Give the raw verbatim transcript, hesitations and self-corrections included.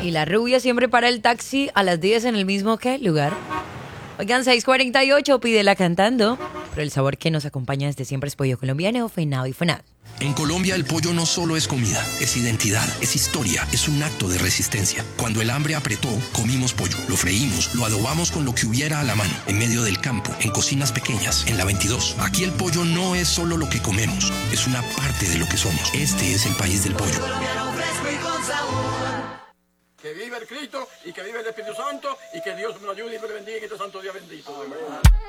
Y la rubia siempre para el taxi a las diez en el mismo ¿qué? Lugar. Oigan, seis cuarenta y ocho, pídela cantando. Pero el sabor que nos acompaña desde siempre es pollo colombiano, fenado y fenado. En Colombia el pollo no solo es comida, es identidad, es historia, es un acto de resistencia. Cuando el hambre apretó, comimos pollo, lo freímos, lo adobamos con lo que hubiera a la mano, en medio del campo, en cocinas pequeñas, en la veintidós. Aquí el pollo no es solo lo que comemos, es una parte de lo que somos. Este es el país del pollo. Que vive el Cristo y que vive el Espíritu Santo y que Dios me lo ayude y me lo bendiga y que este santo día bendito.